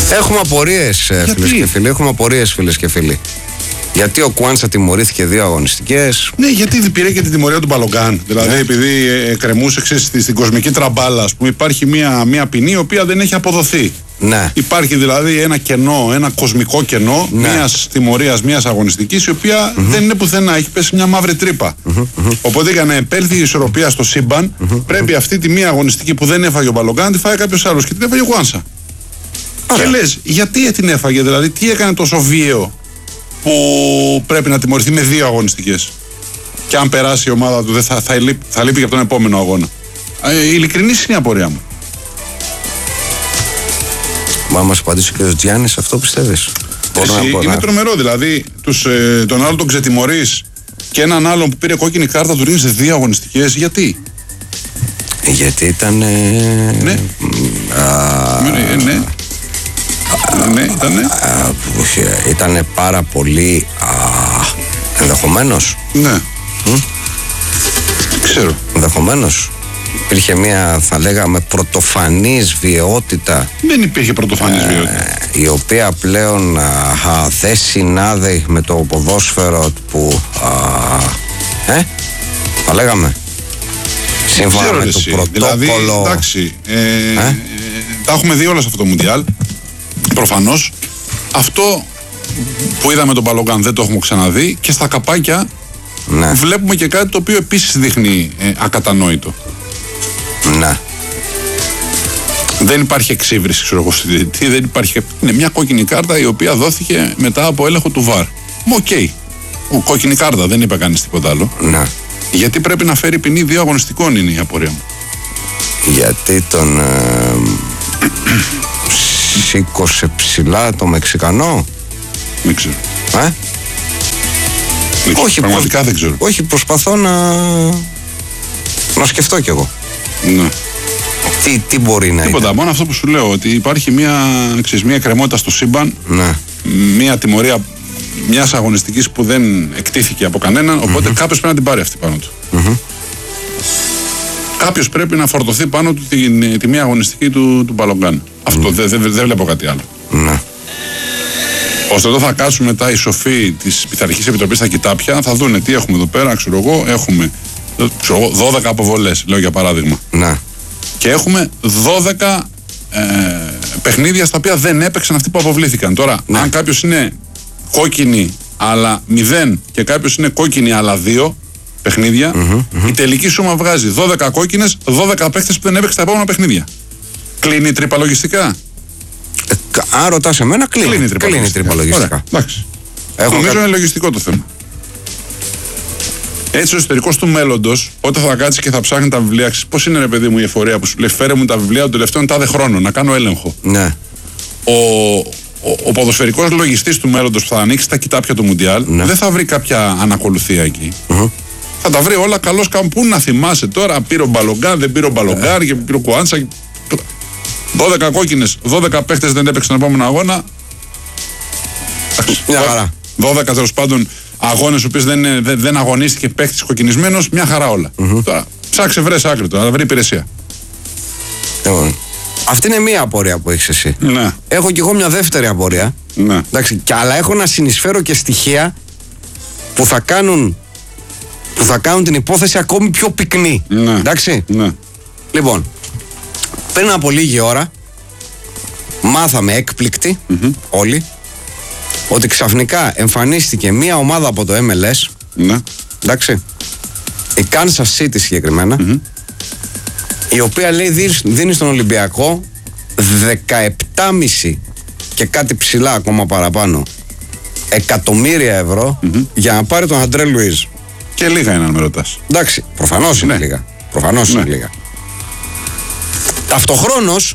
Έχουμε απορίες, φίλες και φίλοι. Έχουμε απορίες, φίλες και φίλοι. Γιατί ο Κουάνσα τιμωρήθηκε 2 αγωνιστικές. Ναι, γιατί πήρε και την τιμωρία του Μπαλογκάν. Δηλαδή, επειδή κρεμούσε στην κοσμική τραμπάλα, ας πούμε, υπάρχει μια ποινή η οποία δεν έχει αποδοθεί. Ναι. Υπάρχει δηλαδή ένα κενό, ένα κοσμικό κενό μιας τιμωρίας, μιας αγωνιστικής, η οποία δεν είναι πουθενά. Έχει πέσει μια μαύρη τρύπα. Οπότε για να επέλθει η ισορροπία στο σύμπαν, πρέπει αυτή τη μία αγωνιστική που δεν έφαγε ο Μπαλογκάν, τη φάει κάποιος άλλος και την έφαγε ο Κουάνσα. Και λες, γιατί την έφαγε, δηλαδή, τι έκανε τόσο βίαιο που πρέπει να τιμωρηθεί με 2 αγωνιστικές. Και αν περάσει η ομάδα του, θα λείπει και από τον επόμενο αγώνα. Ειλικρινής είναι η απορία μου. Μα μας απαντήσει ο κ. Τζιάννης, αυτό πιστεύεις? Είναι τρομερό, δηλαδή τον άλλο τον ξετιμωρείς και έναν άλλον που πήρε κόκκινη κάρτα του ρίχνει σε 2 αγωνιστικές. Γιατί? Γιατί ήταν. Ναι. Ήταν πάρα πολύ ενδεχομένως. Ναι. Ξέρω. Ενδεχομένως. Υπήρχε μια, θα λέγαμε, πρωτοφανής βιαιότητα. Δεν υπήρχε πρωτοφανής βιαιότητα. Η οποία πλέον δεν συνάδει με το ποδόσφαιρο που θα λέγαμε σύμφωνα με το πρωτόκολλο. Δηλαδή, εντάξει, τα έχουμε δει όλα σε αυτό το Μουντιάλ. Προφανώς. Αυτό που είδαμε τον Μπαλογκάν δεν το έχουμε ξαναδεί, και στα καπάκια βλέπουμε και κάτι το οποίο επίσης δείχνει ακατανόητο. Ναι. Δεν υπάρχει εξύβριση, ξέρω εγώ, δεν υπάρχει. Είναι μια κόκκινη κάρτα η οποία δόθηκε μετά από έλεγχο του ΒΑΡ. Οκ. Κόκκινη κάρτα, δεν είπε κανείς τίποτα άλλο. Ναι. Γιατί πρέπει να φέρει ποινή 2 αγωνιστικών, είναι η απορία μου. Γιατί τον σήκωσε ψηλά το Μεξικανό. Δεν ξέρω. Όχι, πραγματικά δεν ξέρω. Όχι, προσπαθώ να σκεφτώ κι εγώ. Ναι. Τι μπορεί να είναι. Τίποτα, μόνο αυτό που σου λέω, ότι υπάρχει μια κρεμότητα στο σύμπαν, μια τιμωρία μιας αγωνιστικής που δεν εκτίθηκε από κανέναν, οπότε κάποιος πρέπει να την πάρει αυτή πάνω του. Κάποιος πρέπει να φορτωθεί πάνω του τη μία αγωνιστική του Μπαλογκάν. Αυτό δεν βλέπω κάτι άλλο. Ναι. Ώστε εδώ θα κάτσουν μετά οι σοφοί της Πειθαρχικής Επιτροπής στα κοιτάπια, θα δούνε τι έχουμε εδώ πέρα, ξέρω εγώ, έχουμε 12 αποβολές, λέω για παράδειγμα. Ναι. Και έχουμε 12 παιχνίδια στα οποία δεν έπαιξαν αυτοί που αποβλήθηκαν. Τώρα, αν κάποιος είναι κόκκινη αλλά 0 και κάποιος είναι κόκκινη αλλά 2 παιχνίδια, η τελική σούμα βγάζει 12 κόκκινες, 12 παίχτες που δεν έπαιξαν τα επόμενα παιχνίδια. Κλείνει η τρύπα λογιστικά. Αν ρωτάς εμένα, κλείνει η τρύπα λογιστικά. Νομίζω είναι λογιστικό το θέμα. Έτσι, ο εσωτερικός του μέλλοντος, όταν θα κάτσει και θα ψάχνει τα βιβλία, πώς είναι, ρε παιδί μου, η εφορία που σου λέει: φέρε μου τα βιβλία των τελευταίων τάδε χρόνων, να κάνω έλεγχο. Ναι. Ο ποδοσφαιρικός λογιστής του μέλλοντος που θα ανοίξει τα κοιτάπια του Μουντιάλ, δεν θα βρει κάποια ανακολουθία εκεί. Θα τα βρει όλα καλώς κάπου. Πού να θυμάσαι τώρα, πήρε ο Μπαλογκάν, δεν πήρε ο Μπαλογκάν, και πήρε ο Κουάντσα. 12 κόκκινες, 12 παίχτες δεν έπαιξαν τον επόμενο αγώνα. Μια χαρά. 12 τέλος πάντων αγώνες ο οποίος δεν αγωνίστηκε παίχτης κοκκινισμένος, μια χαρά όλα. Τώρα ψάξε, βρες άκρη τώρα, να βρει υπηρεσία. Αυτή είναι μία απορία που έχεις εσύ. Ναι. Έχω κι εγώ μια δεύτερη απορία. Ναι. Εντάξει, αλλά έχω να συνεισφέρω και στοιχεία που θα κάνουν την υπόθεση ακόμη πιο πυκνή. Ναι. Εντάξει. Ναι. Λοιπόν, πριν από λίγη ώρα μάθαμε έκπληκτοι όλοι ότι ξαφνικά εμφανίστηκε μία ομάδα από το MLS. Ναι. Εντάξει. Η Kansas City συγκεκριμένα, η οποία λέει δίνει στον Ολυμπιακό 17,5 και κάτι ψηλά ακόμα παραπάνω εκατομμύρια ευρώ για να πάρει τον Αντρέ Λουίζ. Και λίγα είναι, αν με ρωτάς. Εντάξει, προφανώς είναι λίγα. Προφανώς είναι λίγα. Ταυτοχρόνως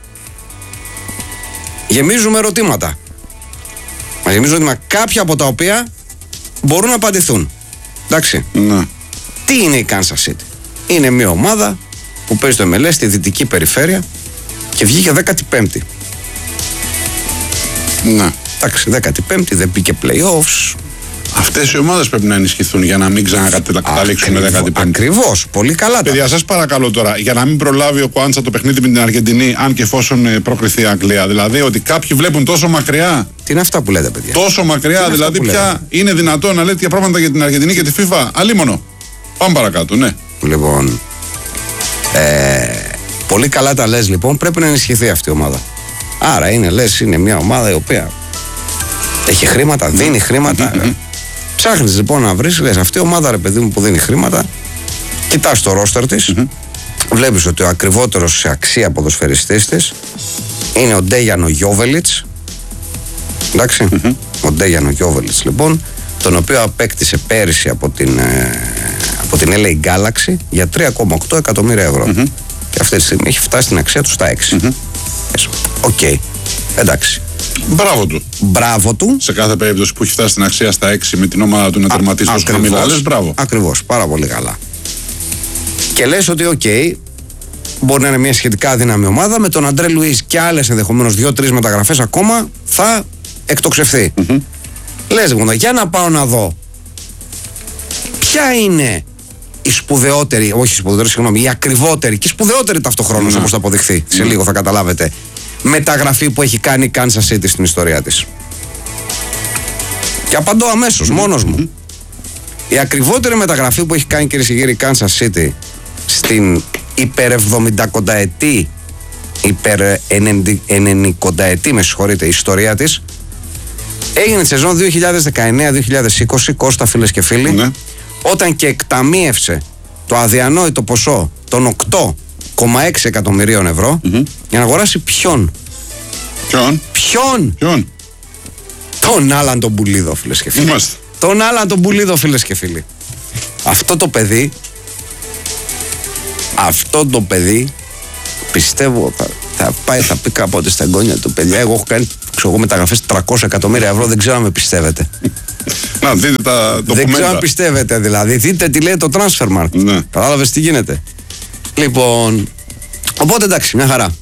γεμίζουμε ερωτήματα. Μας γεμίζουν ερωτήματα, κάποια από τα οποία μπορούν να απαντηθούν. Εντάξει. Ναι. Τι είναι η Kansas City? Είναι μια ομάδα που παίζει το MLS στη δυτική περιφέρεια και βγήκε 15η. Ναι. Εντάξει, 15η, δεν πήγε playoffs. Αυτές οι ομάδες πρέπει να ενισχυθούν για να μην ξανακαταλήξουν με 15. Ακριβώς, πολύ καλά. Παιδιά, σας παρακαλώ τώρα, για να μην προλάβει ο Κουάντσα το παιχνίδι με την Αργεντινή, αν και εφόσον προκριθεί η Αγγλία. Δηλαδή ότι κάποιοι βλέπουν τόσο μακριά. Τι είναι αυτά που λέτε, παιδιά? Τόσο μακριά, δηλαδή πια είναι δυνατόν να λέτε για πράγματα για την Αργεντινή και τη FIFA? Αλίμονο. Πάμε παρακάτω, ναι. Λοιπόν. Πολύ καλά τα λες, λοιπόν. Πρέπει να ενισχυθεί αυτή η ομάδα. Άρα είναι μια ομάδα η οποία έχει χρήματα, δίνει χρήματα. Ψάχνεις λοιπόν να βρεις, λες αυτή η ομάδα, ρε παιδί μου, που δίνει χρήματα, κοιτάς το ρόστερ της, βλέπεις ότι ο ακριβότερος σε αξία ποδοσφαιριστής της είναι ο Ντέιαν Γιόβελιτς. Εντάξει, ο Ντέιαν Γιόβελιτς, λοιπόν, τον οποίο απέκτησε πέρυσι από την LA Galaxy για 3,8 εκατομμύρια ευρώ. Και αυτή τη στιγμή έχει φτάσει την αξία του στα 6. Οκ. Εντάξει. Μπράβο του. Σε κάθε περίπτωση που έχει φτάσει στην αξία στα 6 με την ομάδα του να τερματίσει τόσο χαμηλά. Λες μπράβο. Ακριβώς. Πάρα πολύ καλά. Και λες ότι μπορεί να είναι μια σχετικά αδύναμη ομάδα. Με τον Αντρέ Λουίς και άλλες ενδεχομένως 2-3 μεταγραφές ακόμα θα εκτοξευθεί. Λες λοιπόν, για να πάω να δω ποια είναι η σπουδαιότερη, όχι η σπουδαιότερη, συγγνώμη, η ακριβότερη και η σπουδαιότερη ταυτοχρόνως, όπως θα αποδειχθεί σε λίγο, θα καταλάβετε, μεταγραφή που έχει κάνει η Kansas City στην ιστορία της. Και απαντώ αμέσως, μόνος μου. Η ακριβότερη μεταγραφή που έχει κάνει, κυρίες και κύριοι, η Kansas City στην υπερ-70κονταετή, υπερ-90κονταετή, με συγχωρείτε, ιστορία της, έγινε τη σεζόν 2019-2020, Κώστα, φίλες και φίλοι, όταν και εκταμείευσε το αδιανόητο ποσό των 8,6 εκατομμυρίων ευρώ για να αγοράσει ποιον? Τον Άλαν τον Πουλίδο, φίλες και φίλοι. Τον Άλαν τον Πουλίδο, φίλες και φίλοι. Αυτό το παιδί πιστεύω θα πει κάποτε στα εγγόνια του, παιδιά, εγώ έχω κάνει μεταγραφές 300 εκατομμύρια ευρώ, δεν ξέρω αν με πιστεύετε. Να δείτε τα ντοκουμέντα. Δεν ξέρω αν πιστεύετε, δηλαδή. Δείτε τι λέει το Transfermarkt. Ναι. Κατάλαβες τι γίνεται. Λοιπόν, οπότε εντάξει, μια χαρά.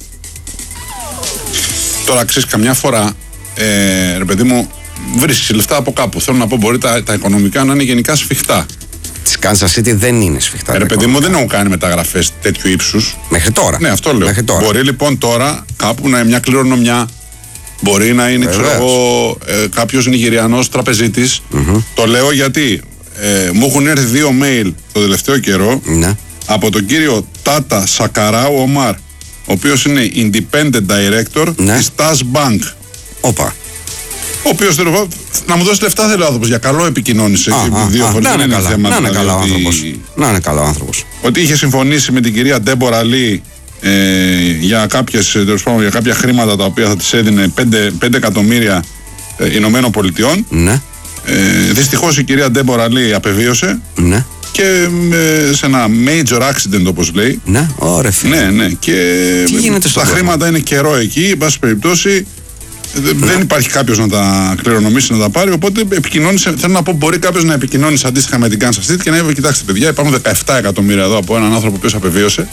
Τώρα ξέρεις, καμιά φορά, ρε παιδί μου, βρίσκεις λεφτά από κάπου. Θέλω να πω, μπορεί τα οικονομικά να είναι γενικά σφιχτά. Της Kansas City δεν είναι σφιχτά. Ρε παιδί μου, δεν έχουν κάνει μεταγραφές τέτοιου ύψους. Μέχρι τώρα. Ναι, αυτό λέω. Μπορεί λοιπόν τώρα κάπου να είναι μια κληρονομιά. Μπορεί να είναι, ξέρω εγώ, κάποιος Νιγηριανός τραπεζίτης. Το λέω γιατί μου έχουν έρθει 2 mail το τελευταίο καιρό από τον κύριο Τάτα Σακαράου Ομάρ, ο οποίος είναι Independent Director της TAS Bank. Όπα. Ο οποίος θέλω να μου δώσει λεφτά, θέλω άνθρωπος, για καλό επικοινώνησε. Δύο φορές δεν είναι θέμα. Να είναι καλό άνθρωπος. Να είναι καλό άνθρωπος. Ότι είχε συμφωνήσει με την κυρία Ντέμπορα Λί για κάποια χρήματα τα οποία θα της έδινε 5 εκατομμύρια Ηνωμένων Πολιτειών. Δυστυχώς η κυρία Ντέμπορα Λί απεβίωσε και σε ένα major accident, όπως λέει. Ωραία, φίλε. Ναι, και τα χρήματα είναι καιρό εκεί, εν πάση περιπτώσει. Δεν υπάρχει κάποιος να τα κληρονομήσει, να τα πάρει. Οπότε επικοινώνησε. Θέλω να πω, μπορεί κάποιος να επικοινώνησε αντίστοιχα με την Kansas City και να είπε: κοιτάξτε, παιδιά, υπάρχουν 17 εκατομμύρια εδώ από έναν άνθρωπο ο οποίος απεβίωσε.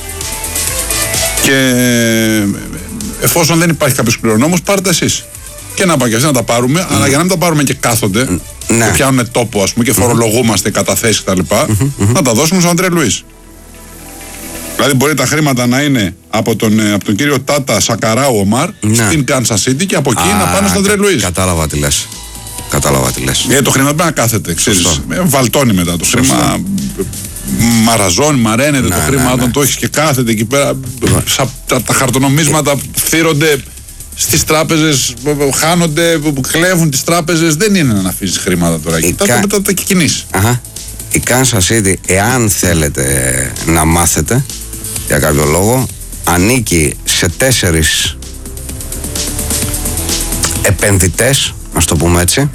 Και εφόσον δεν υπάρχει κάποιος κληρονόμος, πάρτε εσείς. Και να πάμε και αυτοί να τα πάρουμε, αλλά για να μην τα πάρουμε και κάθονται και πιάνουν τόπο, ας πούμε, και φορολογούμαστε καταθέσεις κτλ., να τα δώσουμε στον Αντρέ Λουίς. Δηλαδή, μπορεί τα χρήματα να είναι από τον κύριο Τάτα Σακαράου Ομάρ στην Kansas City και από εκεί να πάνε στον Αντρέ Λουίς. Κατάλαβα τι λες. Γιατί το χρήμα πρέπει να κάθεται, ξέρεις. Βαλτώνει μετά το χρήμα. Μαραζώνει, μαραίνεται το χρήμα όταν το έχεις και κάθεται εκεί πέρα. Τα χαρτονομίσματα θύρονται στις τράπεζες, χάνονται, κλέβουν τις τράπεζες. Δεν είναι να αφήσεις χρήματα τώρα εκεί. Τα κινήσεις. Η Kansas City, εάν θέλετε να μάθετε για κάποιο λόγο, ανήκει σε 4 επενδυτές, ας το πούμε έτσι.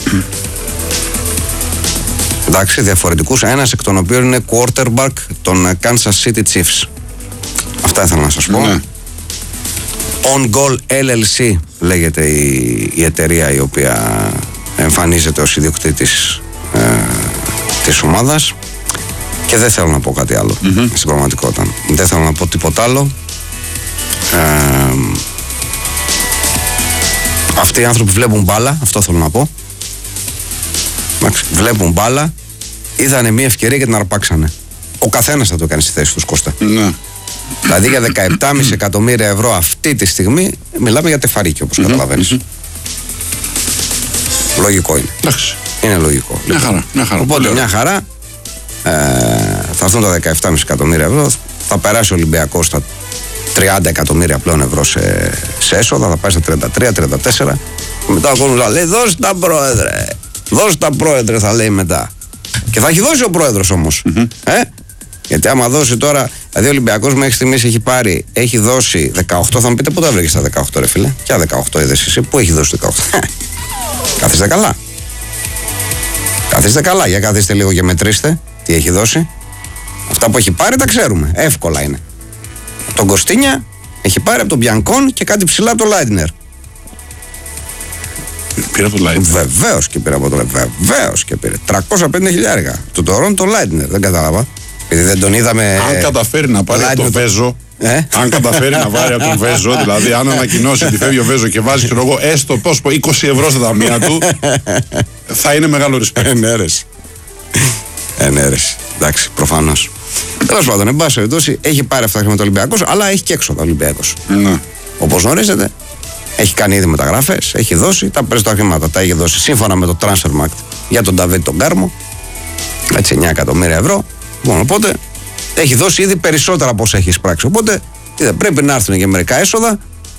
Εντάξει, διαφορετικούς. Ένας εκ των οποίων είναι quarterback των Kansas City Chiefs. Αυτά ήθελα να σας πω. On Goal LLC λέγεται η εταιρεία η οποία εμφανίζεται ως ιδιοκτήτης της ομάδας. Και δεν θέλω να πω κάτι άλλο στην πραγματικότητα. Δεν θέλω να πω τίποτα άλλο. Αυτοί οι άνθρωποι βλέπουν μπάλα, αυτό θέλω να πω. Βλέπουν μπάλα, είδανε μια ευκαιρία και την αρπάξανε. Ο καθένας θα το κάνει στη θέση του, Κώστα. Ναι. Δηλαδή για 17,5 εκατομμύρια ευρώ αυτή τη στιγμή μιλάμε για τεφαρίκι, όπως καταλαβαίνεις. Λογικό είναι. Εντάξει. Είναι λογικό. Μια χαρά. Οπότε μια χαρά θα έρθουν τα 17,5 εκατομμύρια ευρώ, θα περάσει ο Ολυμπιακός στα 30 εκατομμύρια πλέον ευρώ σε έσοδα, θα πάει στα 33-34. Μετά ο κόσμος θα λέει δώσ' τα πρόεδρε. Δώσ' τα πρόεδρε, θα λέει μετά. Και θα έχει δώσει ο πρόεδρος όμως. Γιατί άμα δώσει τώρα, δηλαδή ο Ολυμπιακός μέχρι στιγμής έχει δώσει 18, θα μου πείτε πού τα βρήκες τα 18 ρε φίλε. Ποια 18 είδες εσύ, πού έχει δώσει 18. Καθίστε καλά. Καθίστε καλά, για καθίστε λίγο και μετρήστε τι έχει δώσει. Αυτά που έχει πάρει τα ξέρουμε, εύκολα είναι. Τον Κωστίνια έχει πάρει από τον Μπιανκόν και κάτι ψηλά από το Λάιντνερ. Πήρε από το Λάιντνερ. Βεβαίως και πήρε από το Λάιντνερ. Βεβαίως και πήρε. 350.000. Του Τωρών το Λάιντνερ. Δεν κατάλαβα. Επειδή δεν τον είδαμε. Αν καταφέρει να πάρει από τον Βέζο. Αν καταφέρει να πάρει από τον Βέζο, δηλαδή αν ανακοινώσει ότι φεύγει ο Βέζο και βάζει, ξέρω εγώ, έστω πώς πω 20 ευρώ στα ταμεία του, θα είναι μεγάλο respect. Ενέρεση. Εντάξει, προφανώς. Τέλος πάντων, εν πάση περιπτώσει, έχει πάρει αυτά τα χρήματα Ολυμπιακός, αλλά έχει και έξοδα Ολυμπιακός. Όπως γνωρίζετε, έχει κάνει ήδη μεταγραφές, έχει δώσει τα περισσότερα χρήματα. Τα έχει δώσει σύμφωνα με το Transfermarkt για τον Νταβίτ τον Κάρμο. Έτσι, 9 εκατομμύρια ευρώ. Οπότε έχει δώσει ήδη περισσότερα από όσα έχει εισπράξει. Οπότε πρέπει να έρθουν και μερικά έσοδα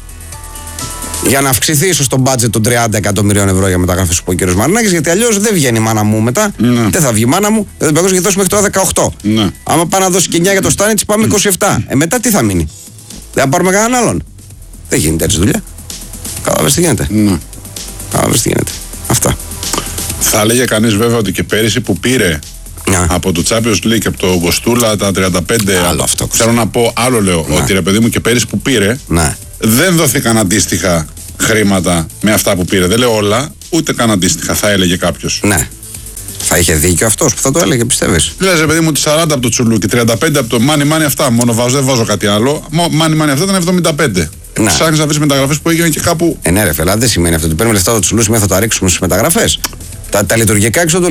για να αυξηθεί ίσως το budget των 30 εκατομμυρίων ευρώ για μεταγραφές που είπε ο κ. Μαρινάκης. Γιατί αλλιώς δεν βγαίνει η μάνα μου μετά. Δεν θα βγει η μάνα μου. Δεν θα έχει δώσει μέχρι τώρα 18. Άμα πάει να δώσει και 9 για το Στάνιτς, πάμε 27. Μετά τι θα μείνει. Δεν θα πάρουμε κανέναν άλλον. Δεν γίνεται έτσι δουλειά. Κατάλαβες τι γίνεται. Κατάλαβες τι γίνεται. Αυτά. Θα έλεγε κανείς βέβαια ότι και πέρυσι που πήρε από το Champions League και από το Κοστούλα τα 35. Άλλο αυτό. Θέλω να πω, άλλο λέω, ότι ρε παιδί μου και πέρυσι που πήρε δεν δόθηκαν αντίστοιχα χρήματα με αυτά που πήρε. Δεν λέω όλα, ούτε καν αντίστοιχα, θα έλεγε κάποιος. Ναι. Θα είχε δίκιο αυτός που θα το έλεγε, πιστεύεις. Λες ρε παιδί μου, ότι 40 από το Τσουλούκι, 35 από το Μάνι αυτά. Μόνο βάζω, δεν βάζω κάτι άλλο. Μάνι αυτά ήταν 75. Ψάχνεις να βρεις μεταγραφές που έγιναν και κάπου. Ναι, ρε φελά, δεν σημαίνει αυτό. Ότι παίρνουμε λεφτά από το Τσουλούκι, θα τα ρίξουμε στις μεταγραφές. Τα λειτουργικά έξοδα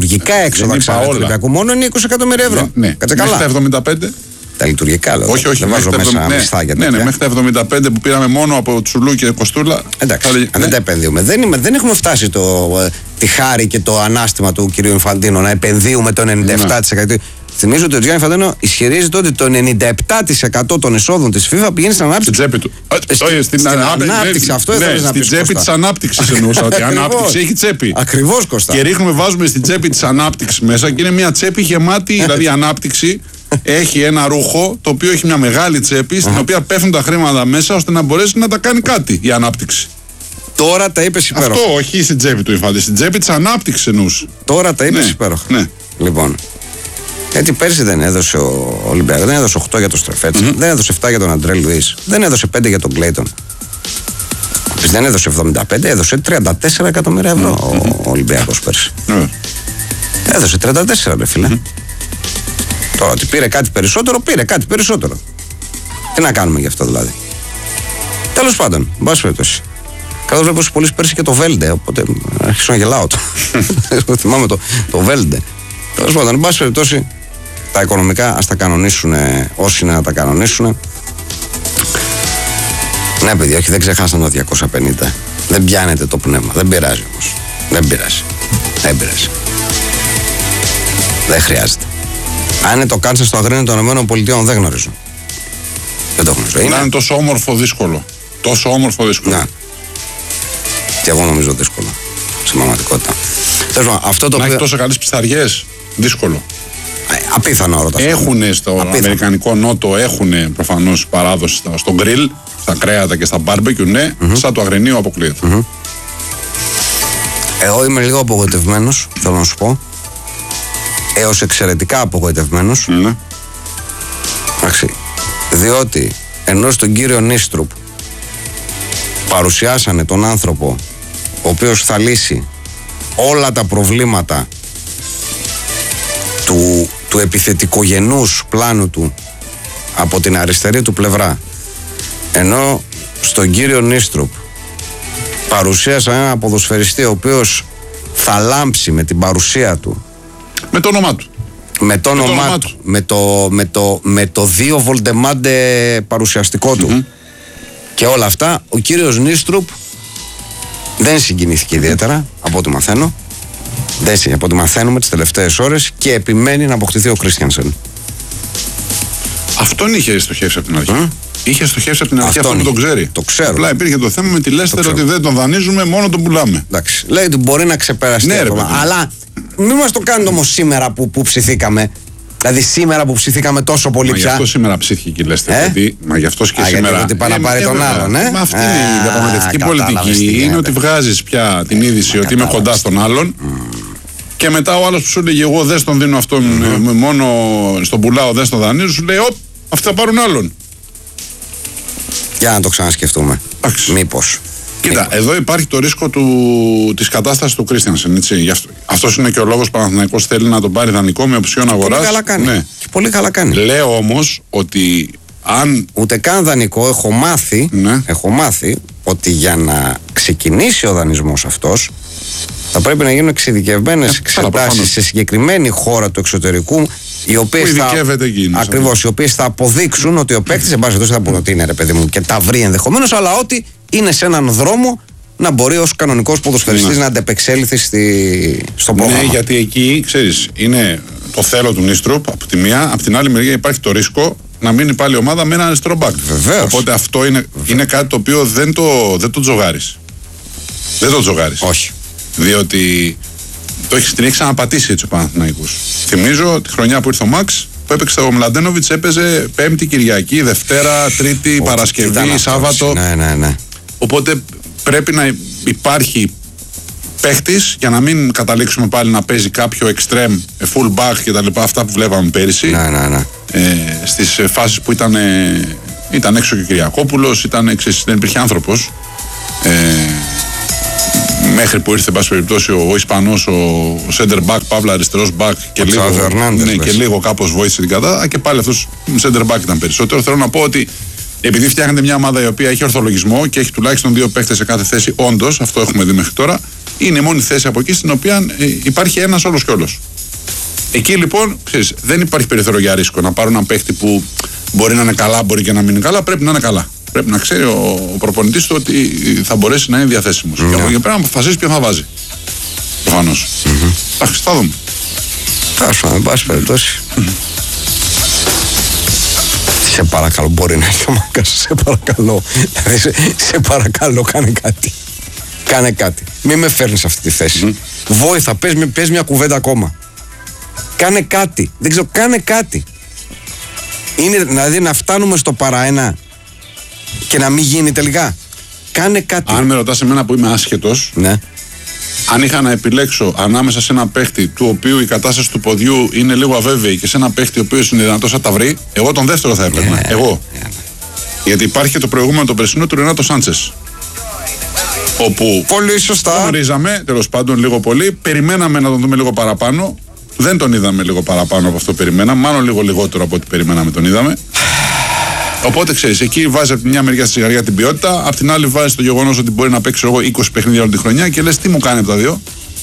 του Ολυμπιακού μόνο είναι 20 εκατομμύρια ευρώ. Ναι, κάτσε καλά. Μέχρι τα 75. Τα λειτουργικά λέω. Όχι, δεν βάζω μέσα μισθά για τέτοια. Ναι, μέχρι τα 75 που πήραμε μόνο από Τσουλού και Κοστούλα. Εντάξει, δεν τα επενδύουμε. Δεν έχουμε φτάσει τη χάρη και το ανάστημα του κυρίου Ινφαντίνο να επενδύουμε το 97%. Θυμίζω ότι ο Γιάννη Φαντένο ισχυρίζεται ότι το 97% των εσόδων της FIFA πηγαίνει στην ανάπτυξη. Στην τσέπη του. Στην ανάπτυξη, αυτό ήθελες να πεις. Στην τσέπη της ανάπτυξης εννοούσα. Ότι η ανάπτυξη έχει τσέπη. Ακριβώς, Κώστα. Και βάζουμε στην τσέπη της ανάπτυξης μέσα και είναι μια τσέπη γεμάτη, δηλαδή η ανάπτυξη έχει ένα ρούχο το οποίο έχει μια μεγάλη τσέπη στην οποία πέφτουν τα χρήματα μέσα ώστε να μπορέσει να τα κάνει κάτι η ανάπτυξη. Τώρα τα είπες υπέροχα. Αυτό όχι στην τσέπη του Ιφάντη, στην τσέπη της ανάπτυξης εννοούσε. Τώρα τα είπες υπέροχα. Λοιπόν. Γιατί πέρσι δεν έδωσε ο Ολυμπιακός, δεν έδωσε 8 για τον Στρεφέτσι, δεν έδωσε 7 για τον Αντρέ Λουίς, δεν έδωσε 5 για τον Κλέιτον. Δεν έδωσε 75, έδωσε 34 εκατομμύρια ευρώ ο Ολυμπιακός πέρσι. Έδωσε 34 ρε φίλε. Τώρα ότι πήρε κάτι περισσότερο, πήρε κάτι περισσότερο. Τι να κάνουμε γι' αυτό δηλαδή. Τέλος πάντων, μπας περιπτώσει. Καθώς βλέπω στους πολλούς πέρσι και το Βέλντε, οπότε αρχίσω να γελάω το. Θυμάμαι το Βέλντε. Τέλος πάντων, εν πάση περιπτώσει, τα οικονομικά ας τα κανονίσουν όσοι είναι να τα κανονίσουν. Ναι, παιδιά, όχι, δεν ξεχάσαν το 250. Δεν πιάνετε το πνεύμα. Δεν πειράζει όμως. Δεν πειράζει. Δεν χρειάζεται. Αν είναι το κάνσερ στο αγρίνιο των ΗΠΑ, δεν γνωρίζω. Δεν το γνωρίζω. Είναι τόσο όμορφο δύσκολο. Τόσο όμορφο δύσκολο. Ναι. Και εγώ νομίζω δύσκολο. Στην πραγματικότητα. Αυτό το να έχει τόσο καλές πισταριές. Δύσκολο. Απίθανο όλα τα έχουν στο αμερικανικό νότο, έχουν προφανώς παράδοση στο γκριλ, στα κρέατα και στα μπάρμπεκιου, ναι, σαν το αγρινίο αποκλείεται. Εγώ είμαι λίγο απογοητευμένος, θέλω να σου πω. Έως εξαιρετικά απογοητευμένος. Εντάξει. Διότι ενώ στον κύριο Νίστρουπ παρουσιάσανε τον άνθρωπο ο οποίος θα λύσει όλα τα προβλήματα του επιθετικογενούς πλάνου του από την αριστερή του πλευρά, ενώ στον κύριο Νίστρουπ παρουσίασα ένα ποδοσφαιριστή ο οποίος θα λάμψει με την παρουσία του. Με το όνομά του. Με το όνομά του. Με το δύο Βολντεμάντε παρουσιαστικό του. Και όλα αυτά, ο κύριος Νίστρουπ δεν συγκινήθηκε ιδιαίτερα, από ό,τι μαθαίνω. Από ό,τι μαθαίνουμε τις τελευταίες ώρες, και επιμένει να αποκτηθεί ο Κρίστιανσεν. Αυτόν είχε στοχεύσει από την αρχή. Είχε στοχεύσει από την αρχή, αυτό τον ξέρει. Το ξέρω. Απλά υπήρχε το θέμα με τη Λέστερ ότι δεν τον δανείζουμε, μόνο τον πουλάμε. Εντάξει. Λέει ότι μπορεί να ξεπεραστεί ακόμα. Αλλά μην μας το κάνετε όμως σήμερα που ψηθήκαμε. Δηλαδή σήμερα που ψηθήκαμε τόσο πολύ πια. Γι' αυτό σήμερα ψήθηκε και η Λέστερ. Μα γι' αυτό και σήμερα. Γιατί πάει να πάρει τον άλλον, Μα αυτή είναι η διαπραγματευτική πολιτική. Είναι ότι βγάζεις πια την είδηση ότι είμαι κοντά στον άλλον. Και μετά ο άλλος που σου λέγει εγώ δεν τον δίνω αυτόν, μόνο στον πουλάω, δεν στον δανείζω, σου λέει αυτοί θα πάρουν άλλον. Για να το ξανασκεφτούμε. Μήπως. Κοίτα, εδώ υπάρχει το ρίσκο της κατάστασης του Κρίστιανσεν. Αυτός είναι και ο λόγος που ο Παναθηναϊκός θέλει να τον πάρει δανεικό με οψιόν αγοράς. Πολύ καλά κάνει. Ναι. Και πολύ καλά κάνει. Λέω όμως ότι αν. Ούτε καν δανεικό, έχω μάθει ότι για να ξεκινήσει ο δανεισμός αυτός θα πρέπει να γίνουν εξειδικευμένες εξετάσεις σε συγκεκριμένη χώρα του εξωτερικού, οι οποίες θα αποδείξουν ότι ο παίκτης, εν πάση περιπτώσει, θα πούνε ότι είναι, ρε παιδί μου, και τα βρει ενδεχομένως, αλλά ότι είναι σε έναν δρόμο να μπορεί ως κανονικός ποδοσφαιριστής να αντεπεξέλθει στο πρόγραμμα. Ναι, γιατί εκεί, ξέρεις, είναι το θέλω του Νίστρουπ από τη μία, από την άλλη μεριά υπάρχει το ρίσκο να μείνει πάλι η ομάδα με ένα αριστερό μπακ. Οπότε αυτό είναι κάτι το οποίο δεν το τζογάρεις. Δεν το τζογάρεις. Όχι. Διότι την έχει ξαναπατήσει έτσι ο Παναθηναϊκός. Θυμίζω τη χρονιά που ήρθε ο Μαξ, που έπαιξε ο Μλαντένοβιτς, έπαιζε Πέμπτη, Κυριακή, Δευτέρα, Τρίτη, Παρασκευή, Σάββατο. Ναι. Οπότε πρέπει να υπάρχει παίχτης για να μην καταλήξουμε πάλι να παίζει κάποιο extreme, full back κτλ. Αυτά που βλέπαμε πέρυσι. Ναι. Στις φάσεις που ήταν έξω και ο Κυριακόπουλος, δεν υπήρχε άνθρωπος. Μέχρι που ήρθε, εν πάση περιπτώσει, ο Ισπανός, ο center back, παύλα αριστερός back και λίγο κάπως βοήθησε την κατάσταση. Και πάλι αυτός center back ήταν περισσότερο. Θέλω να πω ότι επειδή φτιάχνεται μια ομάδα η οποία έχει ορθολογισμό και έχει τουλάχιστον 2 παίκτες σε κάθε θέση, όντως, αυτό έχουμε δει μέχρι τώρα, είναι η μόνη θέση από εκεί στην οποία υπάρχει ένας όλος και όλος. Εκεί λοιπόν, ξέρεις, δεν υπάρχει περιθώριο για ρίσκο να πάρουν έναν παίκτη που μπορεί να είναι καλά, μπορεί και να μην είναι καλά, πρέπει να είναι καλά. Πρέπει να ξέρει ο προπονητής του ότι θα μπορέσει να είναι διαθέσιμος. Και από εκεί πέρα να αποφασίσει ποιον θα βάζει. Προφανώς. Εντάξει, θα δούμε. Τάσο, εν πάση περιπτώσει. Σε παρακαλώ, μπορεί να έρθει ο Μάκας, σε παρακαλώ. Σε παρακαλώ, κάνε κάτι. Κάνε κάτι. Μην με φέρνεις σε αυτή τη θέση. Βόηθα, πες μια κουβέντα ακόμα. Κάνε κάτι. Δεν ξέρω, κάνε κάτι. Είναι δηλαδή να φτάνουμε στο παραένα και να μην γίνει τελικά. Κάνε κάτι. Αν με ρωτάς εμένα που είμαι άσχετος, ναι. Αν είχα να επιλέξω ανάμεσα σε ένα παίχτη του οποίου η κατάσταση του ποδιού είναι λίγο αβέβαιη και σε ένα παίχτη ο οποίος είναι δυνατός να τα βρει, εγώ τον δεύτερο θα έπαιρνα. Εγώ. Γιατί υπάρχει και το προηγούμενο το περσινό του Ρενάτο Σάντσες. Όπου πολύ σωστά. Τον γνωρίζαμε, τέλος πάντων, λίγο πολύ. Περιμέναμε να τον δούμε λίγο παραπάνω. Δεν τον είδαμε λίγο παραπάνω από αυτό που περιμέναμε. Μάλλον λίγο λιγότερο από ό,τι περιμέναμε τον είδαμε. Οπότε ξέρεις, εκεί βάζει από τη μια μεριά στη σιγαριά την ποιότητα, απ' την άλλη βάζει το γεγονός ότι μπορεί να παίξει εγώ 20 παιχνίδια όλη τη χρονιά και λες τι μου κάνει από τα δύο.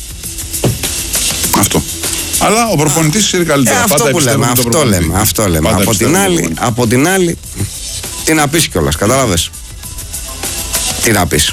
Αυτό. Αλλά ο προπονητής είναι καλύτερο. Αυτό που λέμε, αυτό λέμε. Από την άλλη, τι να πεις κιόλας, κατάλαβες. Τι να πεις.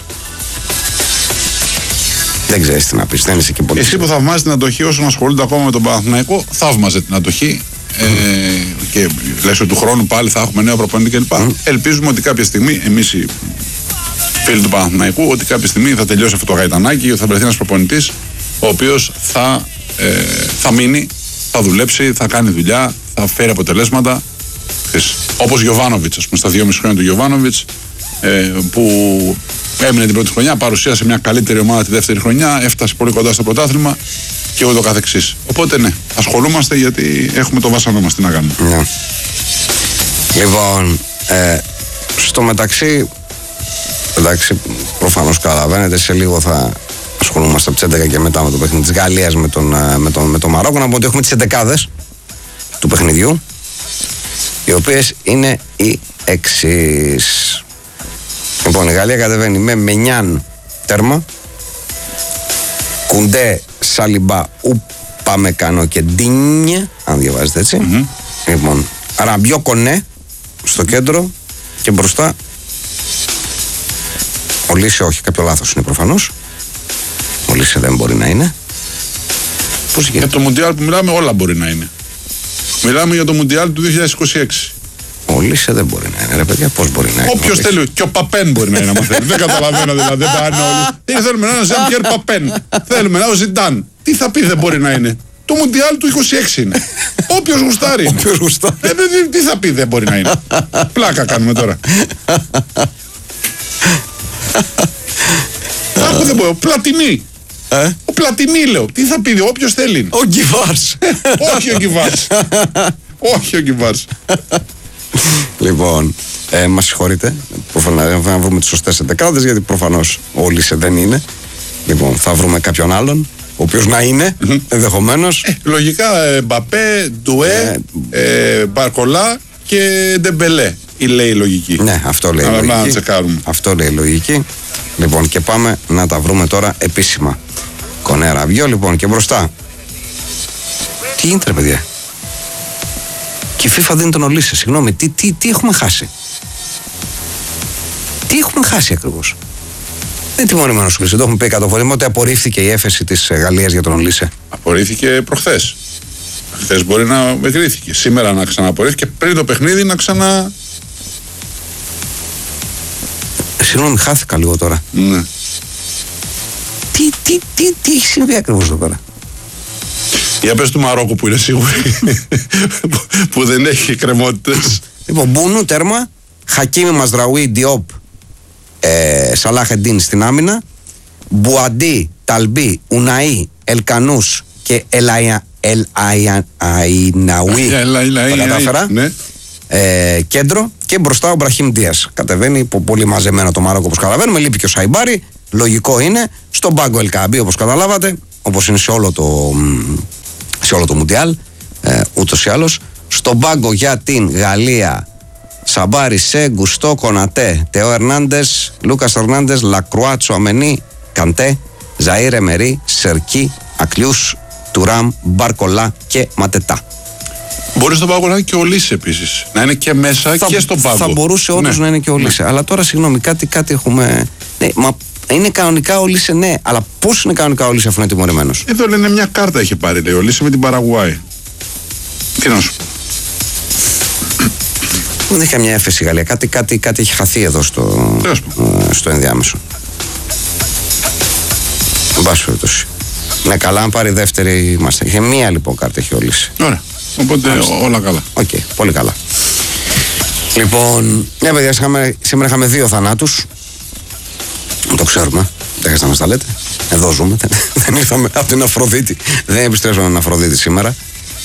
Δεν ξέρεις τι να πεις, δεν είσαι και πολύ. Εσύ που θαυμάζεις την αντοχή όσων ασχολούνται ακόμα με τον Παναθηναϊκό, θαύμαζε την αντοχή. Και λες ότι του χρόνου πάλι θα έχουμε νέο προπονητή κλπ. Ελπίζουμε ότι κάποια στιγμή, εμείς οι φίλοι του Παναθηναϊκού, ότι κάποια στιγμή θα τελειώσει αυτό το γαϊτανάκι και θα βρεθεί ένας προπονητής ο οποίος θα μείνει, θα δουλέψει, θα κάνει δουλειά, θα φέρει αποτελέσματα. Όπως Γιοβάνοβιτς, ας πούμε, στα 2,5 χρόνια του Γιοβάνοβιτς, που έμεινε την πρώτη χρονιά, παρουσίασε μια καλύτερη ομάδα τη δεύτερη χρονιά, έφτασε πολύ κοντά στο πρωτάθλημα και ούτω καθεξής. Οπότε ναι, ασχολούμαστε γιατί έχουμε το βάσανό μας, τι να κάνουμε. Ναι. Λοιπόν, στο μεταξύ, εντάξει, προφανώς καταλαβαίνετε, σε λίγο θα ασχολούμαστε από τις 11 και μετά με το παιχνίδι της Γαλλίας με το Μαρόκο. Να πω ότι έχουμε τις 11 του παιχνιδιού, οι οποίες είναι οι εξής. Λοιπόν, η Γαλλία κατεβαίνει με Μενιάν τέρμα, Κουντέ, Σαλιμπά, Ουπαμεκανό και Ντίνιε, αν διαβάζετε έτσι. Λοιπόν, Ραμπιό Κονέ στο κέντρο και μπροστά ο Λίσε, όχι, κάποιο λάθος είναι προφανώς. Ο Λίσε δεν μπορεί να είναι. Πώς γίνεται? Για το Μουντιάλ που μιλάμε όλα μπορεί να είναι. Μιλάμε για το Μουντιάλ του 2026. Ο Λίσε δεν μπορεί να είναι, ρε παιδιά, πώς μπορεί να είναι? Όποιος θέλει, και ο Παπέν μπορεί να είναι. Δεν καταλαβαίνω δηλαδή, δεν πάνε όλοι. Τι θέλουμε να είναι ο Ζαν Πιέρ Παπέν. Θέλουμε να είναι ο Ζιντάν. Τι θα πει δεν μπορεί να είναι? Το Μουντιάλ του 26 είναι. Όποιος γουστάρει. Όποιος γουστάρει. Τι θα πει δεν μπορεί να είναι? Πλάκα κάνουμε τώρα. Άκου δεν μπορεί. Πλατινί. Ο Πλατινί λέω. Τι θα πει, όποιος θέλει. Ο Γκιβάρς. Όχι ο Γκιβάρς. Όχι ο Γκιβάρς. Λοιπόν, μας συγχωρείτε. Προφανώς να βρούμε τις σωστές εντεκάδες, γιατί προφανώς ο Λίσε δεν είναι. Λοιπόν, θα βρούμε κάποιον άλλον, ο οποίος να είναι, ενδεχομένως. Λογικά Μπαπέ, Ντουέ, Μπαρκολά και Ντεμπελέ. Λέει η λογική. Ναι, αυτό λέει η λογική. Να τσεκάρουμε. Αυτό λέει η λογική. Λοιπόν, και πάμε να τα βρούμε τώρα επίσημα. Κονέ, Ραμπιό, λοιπόν, και μπροστά. Τι γίνεται, ρε παιδιά? Και η FIFA δίνει τον Ολίσε. Συγγνώμη, τι έχουμε χάσει? Τι έχουμε χάσει ακριβώς? Δεν είναι τιμωρημένος ο Ολίσε. Το έχουμε πει 100 φορές. Ότι απορρίφθηκε η έφεση της Γαλλίας για τον Ολίσε. Απορρίφθηκε προχθές. Χθες μπορεί να εγκρίθηκε. Σήμερα να ξαναπορρίφθηκε. Πριν το παιχνίδι να ξανα. Συγγνώμη, χάθηκα λίγο τώρα. Ναι. Τι έχει συμβεί ακριβώς εδώ πέρα? Για πες του Μαρόκου που είναι σίγουροι. Που δεν έχει κρεμότητες. Λοιπόν, Μπουνού τέρμα, Χακίμι Μαζραουί, Διόπ, Σαλάχεντίν στην άμυνα, Μπουαντί, Ταλμπί, Ουναΐ, Ελκανούς και Ελαϊναουί. Τα κατάφερα. Κέντρο και μπροστά ο Μπραχίμ Δίας. Κατεβαίνει πολύ μαζεμένο το Μαρόκο, όπως καταλαβαίνουμε. Λείπει και ο Σαϊμπάρι. Λογικό είναι. Στον πάγκο Ελκαμπή, όπως καταλάβατε, όπως είναι σε όλο το Μουντιάλ, ούτως ή άλλως. Στον πάγκο για την Γαλλία, Σαμπάρι, Σε, Γκουστό, Κονατέ, Τεό Ερνάντες, Λούκας Ερνάντες, Λακρουά, Τσουαμενί, Καντέ, Ζαΐρ Εμερί, Σερκί, Ακλιούς, Τουράμ, Μπαρκολά και Ματετά. Μπορεί στον πάγκο να είναι και ο Λίσε επίσης. Να είναι και μέσα και στον πάγκο. Θα μπορούσε όντως να είναι και ο Λίσε. Αλλά τώρα, συγγνώμη, κάτι έχουμε. Ναι, μα είναι κανονικά ο Λίσε, ναι. Αλλά πώς είναι κανονικά ο Λίσε αφού είναι τιμωρημένος? Εδώ λένε μια κάρτα έχει πάρει, λέει ο Λίσε με την Παραγουάη. Τι να σου πω. Δεν έχει καμιά έφεση η Γαλλία. Κάτι έχει χαθεί εδώ στο ενδιάμεσο. Εν πάση περιπτώσει. Ναι, καλά, αν πάρει δεύτερη είμαστε. Είχε μία λοιπόν κάρτα, έχει ο Λίσε. Ωραία. Οπότε όλα καλά. Οκ, πολύ καλά. Λοιπόν, ναι, παιδιά, σήμερα είχαμε 2 θανάτους. Το ξέρουμε. Δεν χρειάζεται να μας τα λέτε. Εδώ ζούμε. Δεν ήρθαμε από την Αφροδίτη. Δεν επιστρέψαμε την Αφροδίτη σήμερα.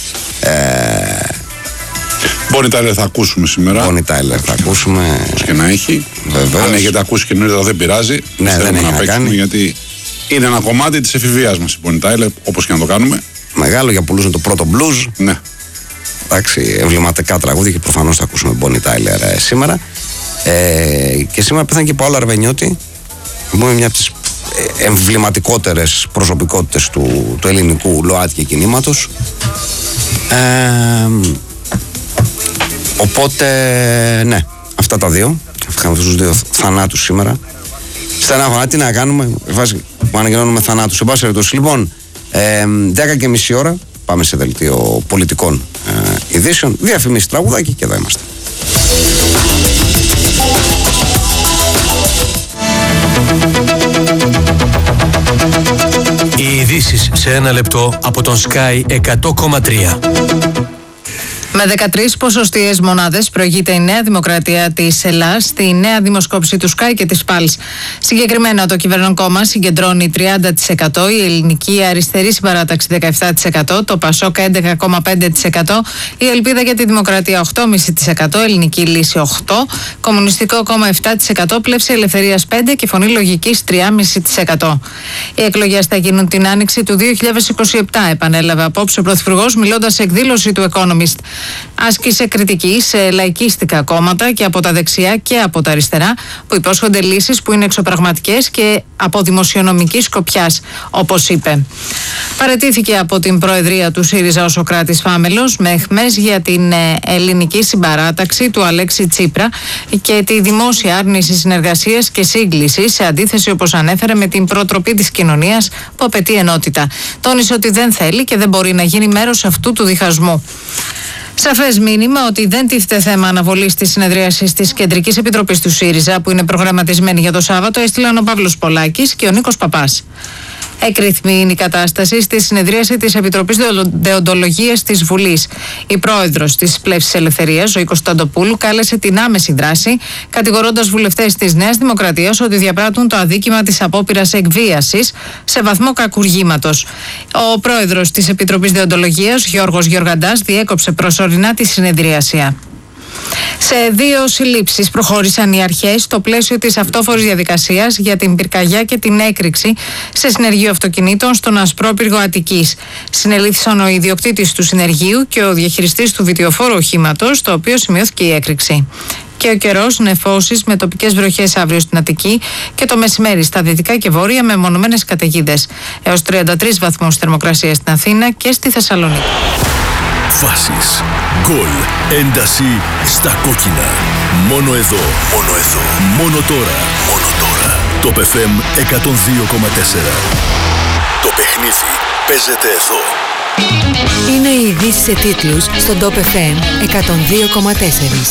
Bonnie Tyler θα ακούσουμε σήμερα. Bonnie Tyler θα ακούσουμε. Πώς και να έχει. Βεβαίως. Αν έχετε ακούσει και νωρίτερα δεν πειράζει. Ναι, δεν έχει να κάνει. Γιατί είναι ένα κομμάτι της εφηβείας μας η Bonnie Tyler, όπως και να το κάνουμε. Μεγάλο, για πολλούς είναι το πρώτο blues. Ναι. Εντάξει, εμβληματικά τραγούδια και προφανώς θα ακούσουμε Bonnie Tyler σήμερα. Και σήμερα πέθανε και Παόλο Αρβενιώτη, που είναι μια από τις εμβληματικότερες προσωπικότητες του ελληνικού ΛΟΑΤΚΙ και κινήματος. Οπότε, ναι, αυτά τα δύο. Είχαμε αυτούς τους 2 θανάτους σήμερα. Στενάχωνα, τι να κάνουμε, βάζει που ανακοινώνουμε θανάτους. Σε πάση περιπτώσει, λοιπόν, 10:30 ώρα πάμε σε δελτίο πολιτικών ειδήσεων. Διαφημίσεις, τραγουδάκι και εδώ είμαστε. Οι ειδήσεις σε 1 λεπτό από τον Sky 100,3. Με 13 ποσοστιαίες μονάδες προηγείται η Νέα Δημοκρατία της Ελλάς στη νέα δημοσκόπηση του Sky και της Pulse. Συγκεκριμένα, το κυβερνών κόμμα συγκεντρώνει 30%, η Ελληνική Αριστερή Συμπαράταξη 17%, το Πασόκ 11,5%, η Ελπίδα για τη Δημοκρατία 8,5%, Ελληνική Λύση 8%, Κομμουνιστικό Κόμμα 7%, Πλεύση Ελευθερίας 5% και Φωνή Λογικής 3,5%. Οι εκλογές θα γίνουν την άνοιξη του 2027, επανέλαβε απόψε ο Πρωθυπουργός μιλώντας σε εκδήλωση του Economist. άσκησε κριτική σε λαϊκίστικα κόμματα και από τα δεξιά και από τα αριστερά, που υπόσχονται λύσεις που είναι εξωπραγματικές και από δημοσιονομική σκοπιάς, όπως είπε. Παραιτήθηκε από την προεδρία του ΣΥΡΙΖΑ ο Σωκράτης Φάμελος με αιχμές για την ελληνική συμπαράταξη του Αλέξη Τσίπρα και τη δημόσια άρνηση συνεργασίας και σύγκλησης, σε αντίθεση, όπως ανέφερε, με την προτροπή της κοινωνίας που απαιτεί ενότητα. Τόνισε ότι δεν θέλει και δεν μπορεί να γίνει μέρος αυτού του διχασμού. Σαφές μήνυμα ότι δεν τίθεται θέμα αναβολής της συνεδρίασης της Κεντρικής Επιτροπής του ΣΥΡΙΖΑ, που είναι προγραμματισμένη για το Σάββατο, έστειλαν ο Παύλος Πολάκης και ο Νίκος Παπάς. Έκρηθμη είναι η κατάσταση στη συνεδρίαση της Επιτροπής Δεοντολογίας της Βουλής. Η πρόεδρος της Πλεύσης Ελευθερίας, Ζωή Κωνσταντοπούλου, κάλεσε την άμεση δράση, κατηγορώντας βουλευτές της Νέας Δημοκρατίας ότι διαπράττουν το αδίκημα της απόπειρας εκβίασης σε βαθμό κακουργήματος. Ο πρόεδρος της Επιτροπής Δεοντολογίας, Γιώργος Γεωργαντάς, διέκοψε προσωρινά τη συνεδρίαση. Σε 2 συλλήψεις προχώρησαν οι αρχές στο πλαίσιο της αυτόφορης διαδικασίας για την πυρκαγιά και την έκρηξη σε συνεργείο αυτοκινήτων στον Ασπρόπυργο Αττικής. Συνελήφθησαν ο ιδιοκτήτης του συνεργείου και ο διαχειριστής του βιτιοφόρου οχήματος, το οποίο σημειώθηκε η έκρηξη. Και ο καιρός, νεφώσεις με τοπικές βροχές αύριο στην Αττική και το μεσημέρι στα δυτικά και βόρεια με μονομένες καταιγίδες. Έως 33 βαθμούς θερμοκρασία στην Αθήνα και στη Θεσσαλονίκη. Φάσεις, γκολ, ένταση στα κόκκινα. Μόνο εδώ, μόνο τώρα. Το FM 102,4. Το παιχνίδι παίζεται εδώ. Είναι οι ειδήσεις σε τίτλους στον Top FM 102,4.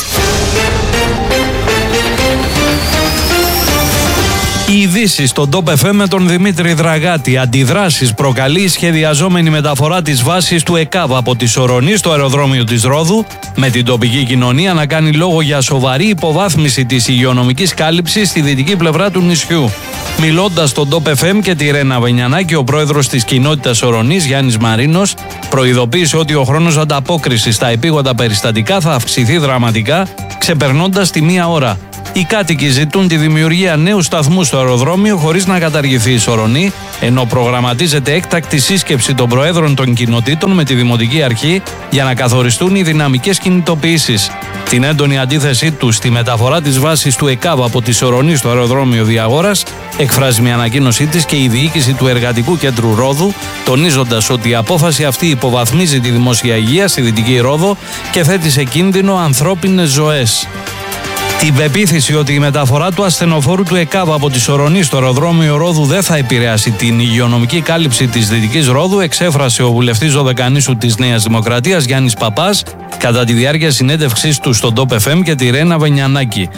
Οι ειδήσεις στον Top FM με τον Δημήτρη Δραγάτη. Αντιδράσεις προκαλεί η σχεδιαζόμενη μεταφορά της βάσης του ΕΚΑΒ από τη Σορονή στο αεροδρόμιο της Ρόδου, με την τοπική κοινωνία να κάνει λόγο για σοβαρή υποβάθμιση της υγειονομικής κάλυψης στη δυτική πλευρά του νησιού. Μιλώντας στον Top FM και τη Ρένα Βενιανάκη, ο πρόεδρος της κοινότητας Σορονής, Γιάννης Μαρίνος, προειδοποίησε ότι ο χρόνος ανταπόκρισης στα επίγοντα περιστατικά θα αυξηθεί δραματικά, ξεπερνώντας τη 1 ώρα. Οι κάτοικοι ζητούν τη δημιουργία νέου σταθμού στο αεροδρόμιο χωρίς να καταργηθεί η Σορονή, ενώ προγραμματίζεται έκτακτη σύσκεψη των προέδρων των κοινοτήτων με τη Δημοτική Αρχή για να καθοριστούν οι δυναμικές κινητοποιήσεις. Την έντονη αντίθεσή του στη μεταφορά της βάσης του ΕΚΑΒ από τη Σορονή στο αεροδρόμιο Διαγόρας εκφράζει μια ανακοίνωσή της και η διοίκηση του Εργατικού Κέντρου Ρόδου, τονίζοντας ότι η απόφαση αυτή υποβαθμίζει τη δημόσια υγεία στη Δυτική Ρόδο και θέτει σε κίνδυνο ανθρώπινες ζωές. Την πεποίθηση ότι η μεταφορά του ασθενοφόρου του ΕΚΑΒ από τη Σορονή στο αεροδρόμιο Ρόδου δεν θα επηρεάσει την υγειονομική κάλυψη της Δυτικής Ρόδου εξέφρασε ο βουλευτής Δωδεκανήσου της Νέας Δημοκρατίας Γιάννης Παπάς κατά τη διάρκεια συνέντευξής του στον Top FM και τη Ρένα Βενιανάκη.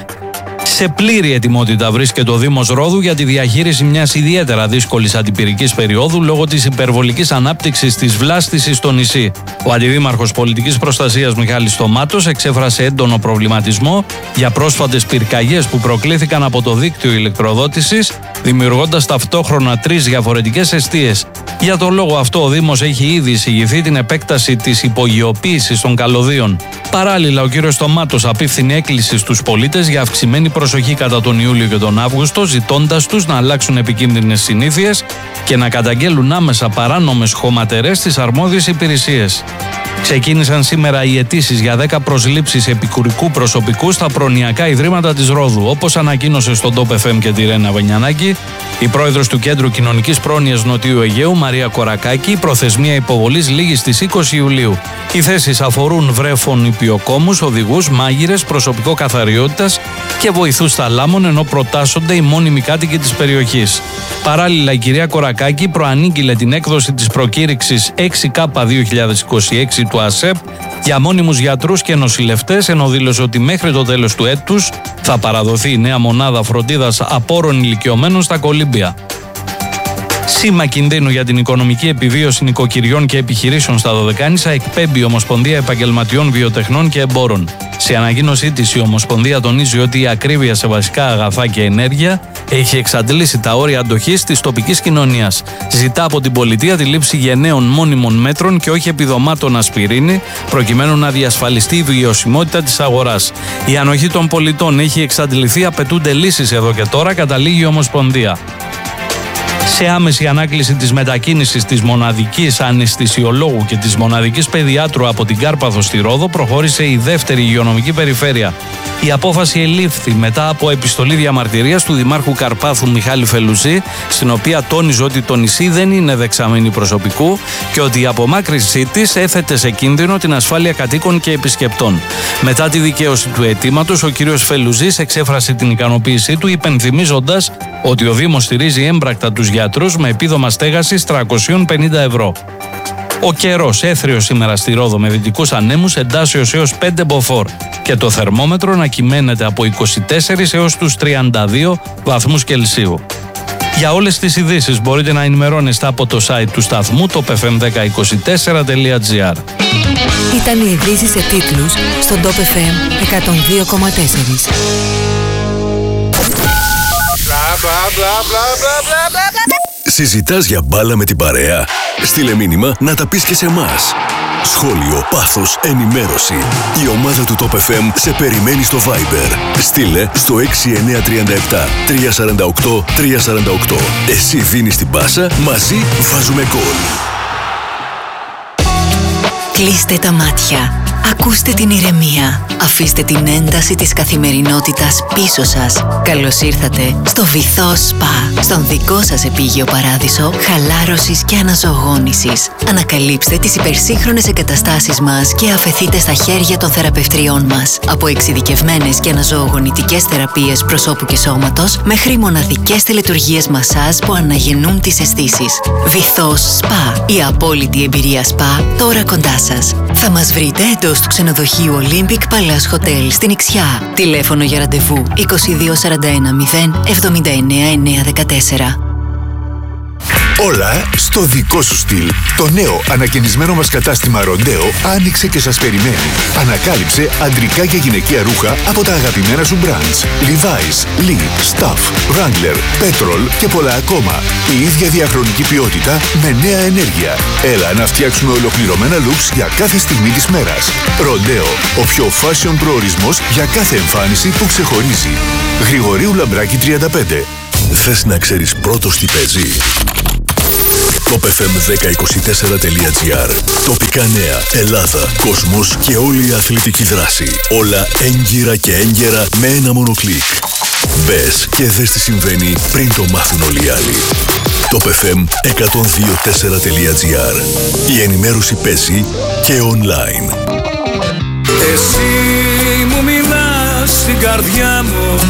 Σε πλήρη ετοιμότητα βρίσκεται ο Δήμος Ρόδου για τη διαχείριση μιας ιδιαίτερα δύσκολης αντιπυρικής περίοδου λόγω της υπερβολικής ανάπτυξης της βλάστησης στο νησί. Ο Αντιδήμαρχος Πολιτικής Προστασίας Μιχάλης Στομάτος εξέφρασε έντονο προβληματισμό για πρόσφατες πυρκαγιές που προκλήθηκαν από το δίκτυο ηλεκτροδότησης, δημιουργώντας ταυτόχρονα 3 διαφορετικές εστίες. Για τον λόγο αυτό, ο Δήμος έχει ήδη εισηγηθεί την επέκταση της υπογειοποίησης των καλωδίων. Παράλληλα, ο κ. Στομάτος απίφθινε έκκληση στους πολίτες για αυξημένη προσοχή κατά τον Ιούλιο και τον Αύγουστο, ζητώντας τους να αλλάξουν επικίνδυνες συνήθειες και να καταγγέλουν άμεσα παράνομες χωματερές στις αρμόδιες υπηρεσίες. Ξεκίνησαν σήμερα οι αιτήσεις για 10 προσλήψεις επικουρικού προσωπικού στα προνοιακά ιδρύματα της Ρόδου. Όπως ανακοίνωσε στον Top FM και τη Ρένα Βενιανάκη, η πρόεδρος του Κέντρου Κοινωνικής Πρόνοιας Νοτιού Αιγαίου, Μαρία Κορακάκη, προθεσμία υποβολής λήγει στις 20 Ιουλίου. Οι θέσεις αφορούν βρέφων υπηοκόμους, οδηγούς, μάγειρες, προσωπικό καθαριότητας και βοηθούς θαλάμων, ενώ προτάσσονται οι μόνιμοι κάτοικοι της περιοχής. Παράλληλα, η κυρία Κορακάκη προανήγγειλε την έκδοση της προκήρυξης 6K2026 του ΑΣΕΠ για μόνιμους γιατρούς και νοσηλευτές, ενώ δήλωσε ότι μέχρι το τέλος του έτους θα παραδοθεί η νέα μονάδα φροντίδας απόρων ηλικιωμένων στα Κολύμπια. Σήμα κινδύνου για την οικονομική επιβίωση νοικοκυριών και επιχειρήσεων στα Δωδεκάνησα εκπέμπει η Ομοσπονδία Επαγγελματιών Βιοτεχνών και Εμπόρων. Σε ανακοίνωσή της, η Ομοσπονδία τονίζει ότι η ακρίβεια σε βασικά αγαθά και ενέργεια έχει εξαντλήσει τα όρια αντοχής της τοπικής κοινωνίας. Ζητά από την πολιτεία τη λήψη γενναίων μόνιμων μέτρων και όχι επιδομάτων ασπιρίνη, προκειμένου να διασφαλιστεί η βιωσιμότητα της αγοράς. Η ανοχή των πολιτών έχει εξαντληθεί, απαιτούνται λύσεις εδώ και τώρα, καταλήγει η Ομοσπονδία. Σε άμεση ανάκληση της μετακίνησης της μοναδικής αναισθησιολόγου και της μοναδικής παιδιάτρου από την Κάρπαθο στη Ρόδο προχώρησε η δεύτερη υγειονομική περιφέρεια. Η απόφαση ελήφθη μετά από επιστολή διαμαρτυρίας του Δημάρχου Καρπάθου Μιχάλη Φελουζή, στην οποία τόνιζε ότι το νησί δεν είναι δεξαμενή προσωπικού και ότι η απομάκρυνσή της έθετε σε κίνδυνο την ασφάλεια κατοίκων και επισκεπτών. Μετά τη δικαίωση του αιτήματος, ο κ. Φελουζής εξέφρασε την ικανοποίησή του, υπενθυμίζοντας ότι ο Δήμος στηρίζει έμπρακτα τους γιατρούς με επίδομα στέγασης 350 ευρώ. Ο καιρός έθριος σήμερα στη Ρόδο με δυτικούς ανέμους εντάσσεως έως 5 μποφόρ και το θερμόμετρο να κυμαίνεται από 24 έως τους 32 βαθμούς Κελσίου. Για όλες τις ειδήσεις μπορείτε να ενημερώνεστε από το site του σταθμού topfm1024.gr. Ήταν οι ειδήσεις σε τίτλους στον Top FM 102,4. Συζητάς για μπάλα με την παρέα? Στείλε μήνυμα να τα πεις και σε εμάς. Σχόλιο, πάθος, ενημέρωση. Η ομάδα του Top FM σε περιμένει στο Viber. Στείλε στο 6937 348 348. Εσύ δίνεις την πάσα, μαζί βάζουμε γκολ. Κλείστε τα μάτια. Ακούστε την ηρεμία. Αφήστε την ένταση της καθημερινότητας πίσω σας. Καλώς ήρθατε στο Βυθό Σπα, στον δικό σας επίγειο παράδεισο χαλάρωσης και αναζωογόνησης. Ανακαλύψτε τις υπερσύγχρονες εγκαταστάσεις μας και αφεθείτε στα χέρια των θεραπευτριών μας. Από εξειδικευμένες και αναζωογονητικές θεραπείες προσώπου και σώματος, μέχρι μοναδικές τελετουργίες μασάζ που αναγεννούν τις αισθήσεις. Βυθό Σπα, η απόλυτη εμπειρία σπα, τώρα κοντά σας. Θα μας βρείτε εντός του ξενοδοχείου Olympic Palace Hotel στην Ιξιά. Τηλέφωνο για ραντεβού 2241 079 914. Όλα στο δικό σου στυλ. Το νέο ανακαινισμένο μας κατάστημα Ροντέο άνοιξε και σας περιμένει. Ανακάλυψε αντρικά και γυναικεία ρούχα από τα αγαπημένα σου brands. Levi's, Lee, Stuff, Wrangler, Petrol και πολλά ακόμα. Η ίδια διαχρονική ποιότητα με νέα ενέργεια. Έλα να φτιάξουμε ολοκληρωμένα looks για κάθε στιγμή της μέρας. Ροντέο, ο πιο fashion προορισμός για κάθε εμφάνιση που ξεχωρίζει. Γρηγορίου Λαμπράκη 35. Θες να ξέρεις πρώτος τι παίζει? topfm1024.gr. Τοπικά νέα, Ελλάδα, κόσμος και όλη η αθλητική δράση. Όλα έγκυρα και έγκαιρα με ένα μόνο κλικ. Μπες και δες τι συμβαίνει πριν το μάθουν όλοι οι άλλοι. topfm1024.gr. Η ενημέρωση παίζει και online. Εσύ μου μιλάς στην καρδιά μου.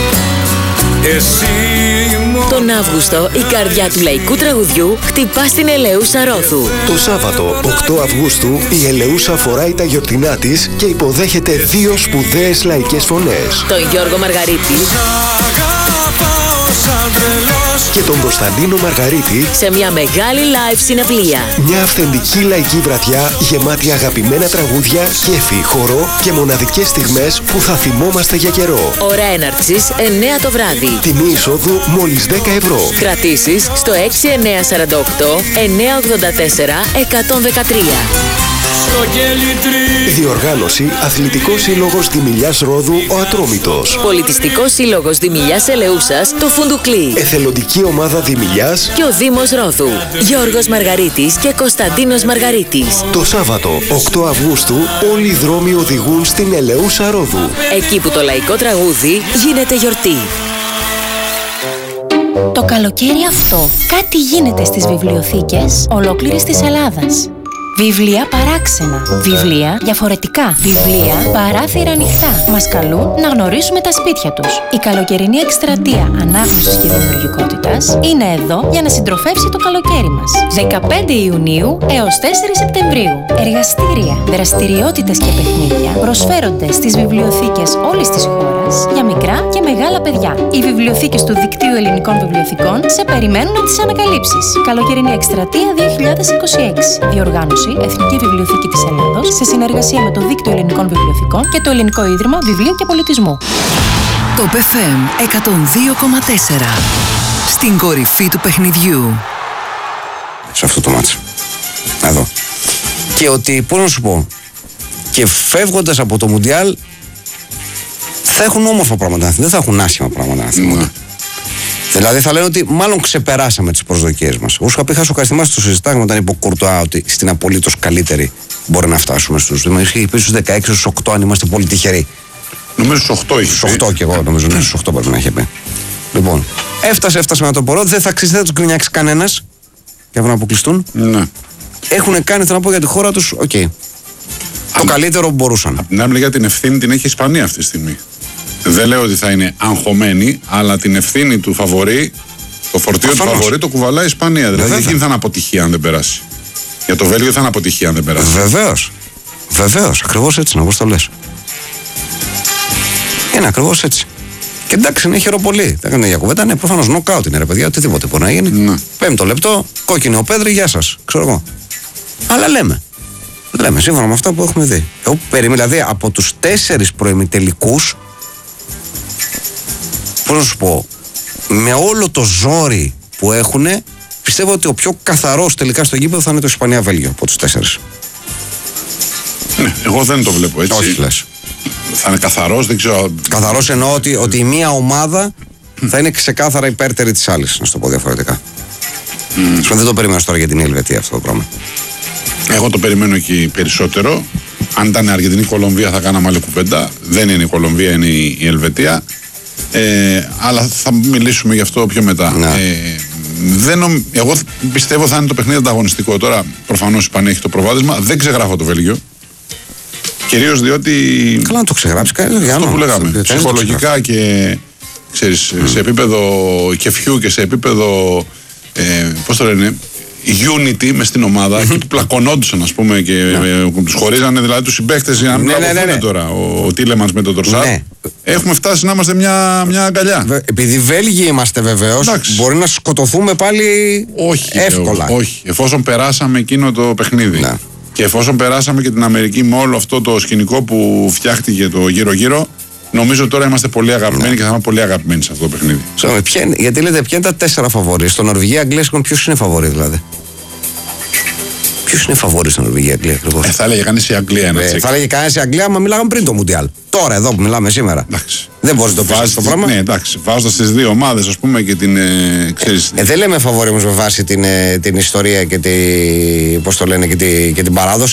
Τον Αύγουστο η καρδιά του λαϊκού τραγουδιού χτυπά στην Ελεούσα Ρόδου. Το Σάββατο 8 Αυγούστου η Ελεούσα φοράει τα γιορτινά της και υποδέχεται δύο σπουδαίες λαϊκές φωνές. Τον Γιώργο Μαργαρίτη και τον Κωνσταντίνο Μαργαρίτη σε μια μεγάλη live συναυλία. Μια αυθεντική λαϊκή βραδιά γεμάτη αγαπημένα τραγούδια, κέφι, χορό και μοναδικές στιγμές που θα θυμόμαστε για καιρό. Ώρα έναρξης 9 το βράδυ. Τιμή εισόδου μόλις 10 ευρώ. Κρατήσεις στο 6948 984 113. Διοργάνωση Αθλητικός Σύλλογος Δημηλιάς Ρόδου ο Ατρόμητος. Πολιτιστικός Σύλλογος Δημηλιάς Ελεούσας το Φουντουκλή. Εθελοντική Ομάδα Δημηλιάς και ο Δήμος Ρόδου. Γιώργος Μαργαρίτης και Κωνσταντίνος Μαργαρίτης. Το Σάββατο 8 Αυγούστου όλοι οι δρόμοι οδηγούν στην Ελεούσα Ρόδου. Εκεί που το λαϊκό τραγούδι γίνεται γιορτή. Το καλοκαίρι αυτό κάτι γίνεται στις βιβλιοθήκες ολόκληρης της Ελλάδας. Βιβλία παράξενα, βιβλία διαφορετικά, βιβλία παράθυρα ανοιχτά. Μας καλούν να γνωρίσουμε τα σπίτια τους. Η καλοκαιρινή εκστρατεία ανάγνωσης και δημιουργικότητας είναι εδώ για να συντροφεύσει το καλοκαίρι μας. 15 Ιουνίου έως 4 Σεπτεμβρίου. Εργαστήρια, δραστηριότητες και παιχνίδια προσφέρονται στις βιβλιοθήκες όλης της χώρας για μικρά και μεγάλα παιδιά. Οι βιβλιοθήκες του Δικτύου Ελληνικών Βιβλιοθηκών σε περιμένουν να τις ανακαλύψεις. Καλοκαιρινή εκστρατεία 2026. Διοργάνωση Εθνική Βιβλιοθήκη της Ελλάδος σε συνεργασία με το Δίκτυο Ελληνικών Βιβλιοθηκών και το Ελληνικό Ίδρυμα Βιβλίου και Πολιτισμού. Το FM 102,4 στην κορυφή του παιχνιδιού. Σε αυτό το μάτσο. Εδώ. Και ότι, πώς να σου πω, και φεύγοντας από το Μουντιάλ θα έχουν όμορφα πράγματα, δεν θα έχουν άσχημα πράγματα να θυμούνται. Δηλαδή θα λένε ότι μάλλον ξεπεράσαμε τις προσδοκίες μας. Εγώ σου είχα πει, Χάσο, θυμάσαι το συζητάγμα όταν είπε ο Κουρτουά ότι στην απολύτως καλύτερη μπορεί να φτάσουμε στους. Είχε πει στους 16, στους 8, αν είμαστε πολύ τυχεροί. Νομίζω στους 8 είχε. Στους 8 και εγώ νομίζω, ναι, στους 8 πρέπει να είχε πει. Λοιπόν, έφτασε με το πορό, δεν θα τους γκρινιάξει κανένας για να αποκλειστούν. Ναι. Έχουν κάνει, θέλω να πω, για τη χώρα τους, οκ. Το καλύτερο μπορούσαν. Απ' την άλλη μεριά την ευθύνη την έχει η Ισπανία αυτή τη στιγμή. Δεν λέω ότι θα είναι αγχωμένη, αλλά την ευθύνη του φαβορί, το φορτίο του φαβορί το κουβαλάει η Ισπανία. Δηλαδή εκείνη θα είναι αποτυχία αν δεν περάσει. Για το Βέλγιο θα είναι αποτυχία αν δεν περάσει. Βεβαίως. Βεβαίως. Ακριβώς έτσι, όπως το λες. Είναι ακριβώς έτσι. Και εντάξει, είναι χειροπολί. Δεν έκανε για κουβέντα. Ναι, προφανώς νοκάουτ είναι, ρε παιδιά, οτιδήποτε μπορεί να γίνει. Ναι. 5ο λεπτό, κόκκινη ο Πέδρη, γεια σας. Ξέρω εγώ. Αλλά λέμε. Λέμε σύμφωνα με αυτά που έχουμε δει. Εγώ δηλαδή από τους 4 προημιτελικούς, πώς να σου πω, με όλο το ζόρι που έχουν, πιστεύω ότι ο πιο καθαρός τελικά στο γήπεδο θα είναι το Ισπανία-Βέλγιο από τους 4. Ναι, εγώ δεν το βλέπω έτσι. Όχι, λες. Θα είναι καθαρός, δεν ξέρω. Καθαρός εννοώ ότι η μία ομάδα θα είναι ξεκάθαρα υπέρτερη της άλλης, να σου το πω διαφορετικά. Δεν το περιμένω τώρα για την Ελβετία αυτό το πράγμα. Εγώ το περιμένω εκεί περισσότερο. Αν ήταν Αργεντινή-Κολομβία θα κάναμε άλλη κουβέντα. Δεν είναι η Κολομβία, είναι η Ελβετία. Αλλά θα μιλήσουμε γι' αυτό πιο μετά. Εγώ πιστεύω θα είναι το παιχνίδι ανταγωνιστικό. Τώρα προφανώς η Ισπανία έχει το προβάδισμα. Δεν ξεγράφω το Βέλγιο. Κυρίως διότι. Καλά, να το ξεγράψει κανένα. Αυτό που λέγαμε. Ψυχολογικά και ξέρεις, σε επίπεδο κεφιού και σε επίπεδο. Πώς το λένε. Unity μες στην ομάδα, εκεί που πλακωνόντουσαν, ας πούμε, και τους χωρίζανε δηλαδή τους συμπαίκτες για να μην πλακωθούν τώρα. Ο Τίλεμανς με τον Τορσάρ. Έχουμε φτάσει να είμαστε μια αγκαλιά. Επειδή Βέλγοι είμαστε βεβαίως, μπορεί να σκοτωθούμε πάλι εύκολα. Όχι, εφόσον περάσαμε εκείνο το παιχνίδι. Ναι. Και εφόσον περάσαμε και την Αμερική με όλο αυτό το σκηνικό που φτιάχτηκε το γύρω-γύρω, νομίζω τώρα είμαστε πολύ αγαπημένοι και θα είμαστε πολύ αγαπημένοι σε αυτό το παιχνίδι. Γιατί λέτε, ποια είναι τα 4 φαβορί. Στο Νορβηγία, Αγγλία, ποιος είναι φαβορί δηλαδή. Ποιος είναι φαβορί στην Νορβηγία, Αγγλία ακριβώς. Θα έλεγε κανείς η Αγγλία. Θα έλεγε κανείς η Αγγλία, μα μιλάγαμε πριν το Μουντιάλ. Τώρα εδώ που μιλάμε σήμερα. Εντάξει. Δεν μπορείς να το πεις αυτό το πράγμα. Ναι, εντάξει. Βάζοντας τις δύο ομάδες, ας πούμε, και την. Δεν λέμε φαβορί όμως με βάση την ιστορία και, πώς το λένε, και την παράδοση.